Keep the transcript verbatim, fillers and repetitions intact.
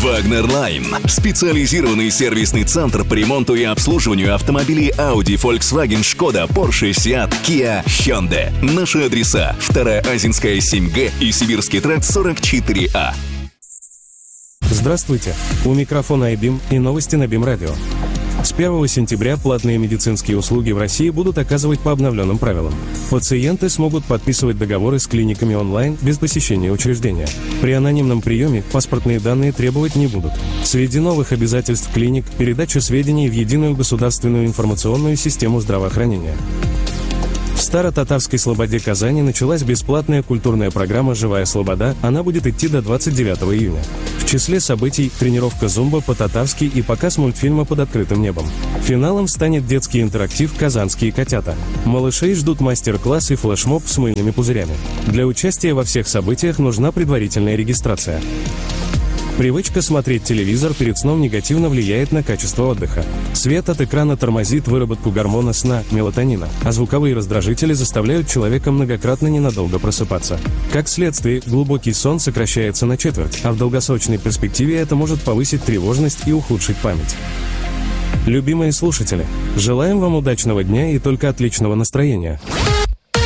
Wagner Line. Специализированный сервисный центр по ремонту и обслуживанию автомобилей Audi, Volkswagen, Skoda, Porsche, Seat, Kia, Hyundai. Наши адреса: Вторая Азинская, семь Г и Сибирский тракт, сорок четыре А. Здравствуйте! У микрофона айбим и новости на БИМ-радио. С первого сентября платные медицинские услуги в России будут оказывать по обновленным правилам. Пациенты смогут подписывать договоры с клиниками онлайн без посещения учреждения. При анонимном приеме паспортные данные требовать не будут. Среди новых обязательств клиник – передача сведений в единую государственную информационную систему здравоохранения. В Старо-Татарской Слободе Казани началась бесплатная культурная программа «Живая Слобода». Она будет идти до двадцать девятого июня. В числе событий – тренировка зумба по-татарски и показ мультфильма «Под открытым небом». Финалом станет детский интерактив «Казанские котята». Малышей ждут мастер-класс и флешмоб с мыльными пузырями. Для участия во всех событиях нужна предварительная регистрация. Привычка смотреть телевизор перед сном негативно влияет на качество отдыха. Свет от экрана тормозит выработку гормона сна – мелатонина, а звуковые раздражители заставляют человека многократно ненадолго просыпаться. Как следствие, глубокий сон сокращается на четверть, а в долгосрочной перспективе это может повысить тревожность и ухудшить память. Любимые слушатели, желаем вам удачного дня и только отличного настроения.